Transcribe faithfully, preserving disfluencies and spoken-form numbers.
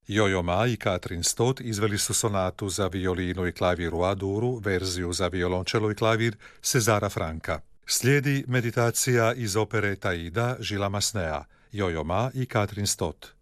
Jojo Ma i Katrin Stott izveli su sonatu za violinu i klavir u A-duru, verziju za violončelo i klavir Cesara Franka. Slijedi meditacija iz opere Taida Gillesa Masséna, Jojo Ma i Katrin Stott.